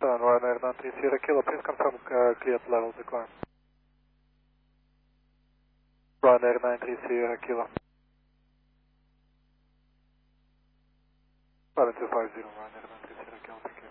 on Ryanair 93 Sierra Kilo, please confirm cleared level decline. Ryanair 93 Sierra Kilo. 7250 Ryanair 93 Sierra Kilo, thank you.